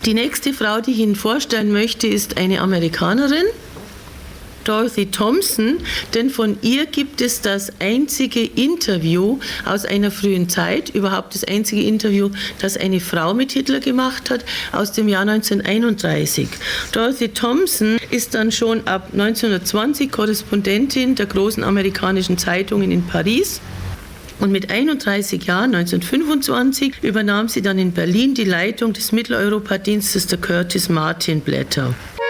Die nächste Frau, die ich Ihnen vorstellen möchte, ist eine Amerikanerin, Dorothy Thompson, denn von ihr gibt es das einzige Interview aus einer frühen Zeit, überhaupt das einzige Interview, das eine Frau mit Hitler gemacht hat, aus dem Jahr 1931. Dorothy Thompson ist dann schon ab 1920 Korrespondentin der großen amerikanischen Zeitungen in Paris. Und mit 31 Jahren, 1925, übernahm sie dann in Berlin die Leitung des Mitteleuropa-Dienstes der Curtis-Martin-Blätter.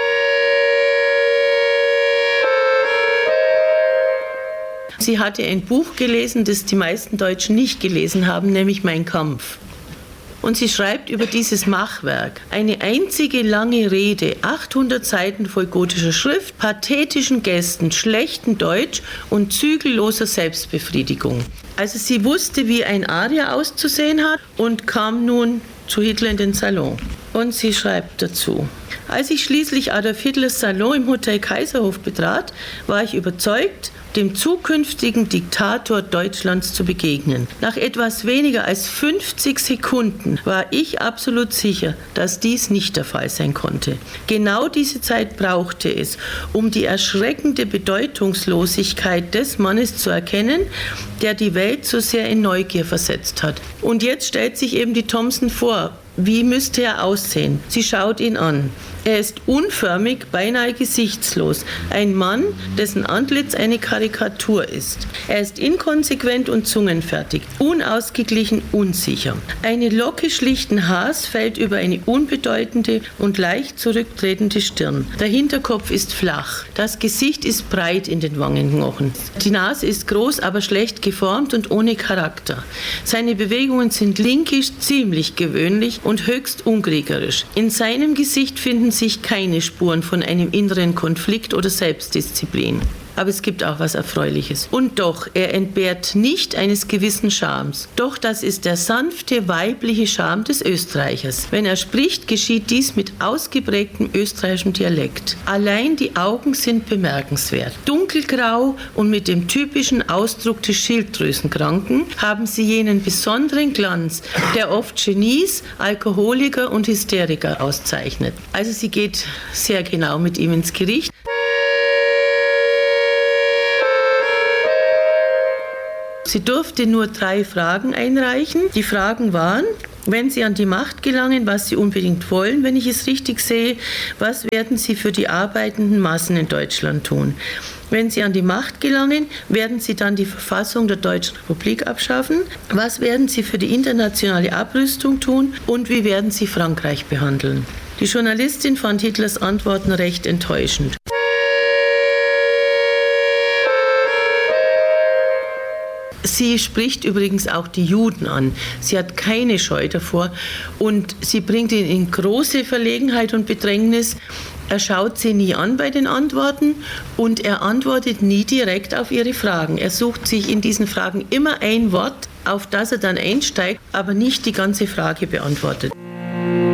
Sie hatte ein Buch gelesen, das die meisten Deutschen nicht gelesen haben, nämlich Mein Kampf. Und sie schreibt über dieses Machwerk eine einzige lange Rede, 800 Seiten voll gotischer Schrift, pathetischen Gesten, schlechtem Deutsch und zügelloser Selbstbefriedigung. Also sie wusste, wie ein Arier auszusehen hat und kam nun zu Hitler in den Salon. Und sie schreibt dazu: Als ich schließlich Adolf Hitlers Salon im Hotel Kaiserhof betrat, war ich überzeugt, dem zukünftigen Diktator Deutschlands zu begegnen. Nach etwas weniger als 50 Sekunden war ich absolut sicher, dass dies nicht der Fall sein konnte. Genau diese Zeit brauchte es, um die erschreckende Bedeutungslosigkeit des Mannes zu erkennen, der die Welt so sehr in Neugier versetzt hat. Und jetzt stellt sich eben die Thompson vor. Wie müsste er aussehen? Sie schaut ihn an. Er ist unförmig, beinahe gesichtslos. Ein Mann, dessen Antlitz eine Karikatur ist. Er ist inkonsequent und zungenfertig, unausgeglichen, unsicher. Eine Locke schlichten Haars fällt über eine unbedeutende und leicht zurücktretende Stirn. Der Hinterkopf ist flach. Das Gesicht ist breit in den Wangenknochen. Die Nase ist groß, aber schlecht geformt und ohne Charakter. Seine Bewegungen sind linkisch, ziemlich gewöhnlich und höchst unkriegerisch. In seinem Gesicht finden sich keine Spuren von einem inneren Konflikt oder Selbstdisziplin. Aber es gibt auch was Erfreuliches. Und doch, er entbehrt nicht eines gewissen Charmes. Doch das ist der sanfte, weibliche Charme des Österreichers. Wenn er spricht, geschieht dies mit ausgeprägtem österreichischem Dialekt. Allein die Augen sind bemerkenswert. Dunkelgrau und mit dem typischen Ausdruck des Schilddrüsenkranken haben sie jenen besonderen Glanz, der oft Genies, Alkoholiker und Hysteriker auszeichnet. Also sie geht sehr genau mit ihm ins Gericht. Sie durfte nur 3 Fragen einreichen. Die Fragen waren: Wenn Sie an die Macht gelangen, was Sie unbedingt wollen, wenn ich es richtig sehe, was werden Sie für die arbeitenden Massen in Deutschland tun? Wenn Sie an die Macht gelangen, werden Sie dann die Verfassung der Deutschen Republik abschaffen? Was werden Sie für die internationale Abrüstung tun? Und wie werden Sie Frankreich behandeln? Die Journalistin fand Hitlers Antworten recht enttäuschend. Sie spricht übrigens auch die Juden an. Sie hat keine Scheu davor und sie bringt ihn in große Verlegenheit und Bedrängnis. Er schaut sie nie an bei den Antworten und er antwortet nie direkt auf ihre Fragen. Er sucht sich in diesen Fragen immer ein Wort, auf das er dann einsteigt, aber nicht die ganze Frage beantwortet.